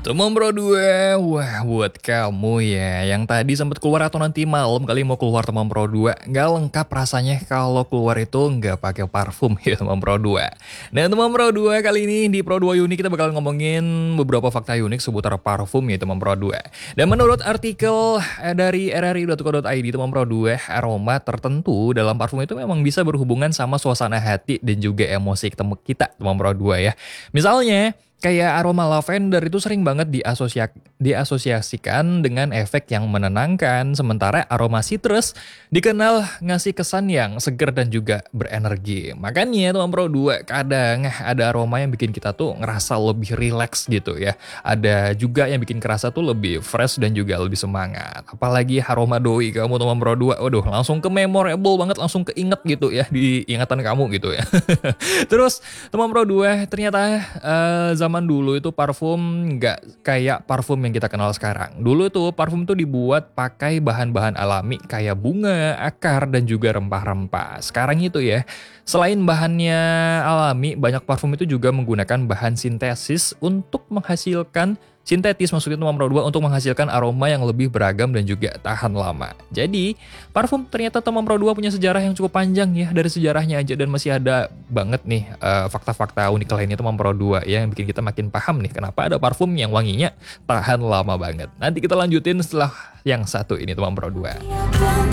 Teman Bro 2, wah buat kamu ya yang tadi sempat keluar atau nanti malam kali mau keluar teman Bro 2, nggak lengkap rasanya kalau keluar itu nggak pakai parfum ya teman Bro 2. Nah teman Bro 2 kali ini di Pro 2 Unik kita bakal ngomongin beberapa fakta unik seputar parfum ya teman Bro 2. Dan menurut artikel dari rri.co.id teman Bro 2, aroma tertentu dalam parfum itu memang bisa berhubungan sama suasana hati dan juga emosi kita teman Bro 2 ya. Misalnya kayak aroma lavender itu sering banget diasosiasikan dengan efek yang menenangkan, sementara aroma citrus dikenal ngasih kesan yang segar dan juga berenergi. Makanya teman Pro 2 kadang ada aroma yang bikin kita tuh ngerasa lebih rileks gitu ya. Ada juga yang bikin kerasa tuh lebih fresh dan juga lebih semangat. Apalagi aroma doi kamu teman Pro 2, waduh langsung ke memorable banget, langsung keinget gitu ya di ingatan kamu gitu ya. Terus teman Pro 2 ternyata zaman dulu itu parfum nggak kayak parfum yang kita kenal sekarang. Dulu tuh parfum tuh dibuat pakai bahan-bahan alami kayak bunga, akar, dan juga rempah-rempah. Sekarang itu ya, selain bahannya alami, banyak parfum itu juga menggunakan bahan sintetis untuk menghasilkan maksudnya itu nomor 2 untuk menghasilkan aroma yang lebih beragam dan juga tahan lama. Jadi, parfum ternyata Tomam Pro 2 punya sejarah yang cukup panjang ya, dari sejarahnya aja, dan masih ada banget nih fakta-fakta unik lainnya Tomam Pro 2 ya, yang bikin kita makin paham nih kenapa ada parfum yang wanginya tahan lama banget. Nanti kita lanjutin setelah yang satu ini Tomam Pro 2.